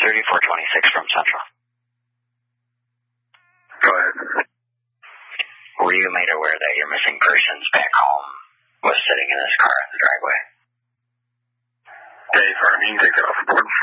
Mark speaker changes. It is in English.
Speaker 1: 3426 from Central.
Speaker 2: Go ahead.
Speaker 1: Were you made aware that your missing persons back home was sitting in his car in the driveway?
Speaker 2: Dave, you can take it off the board.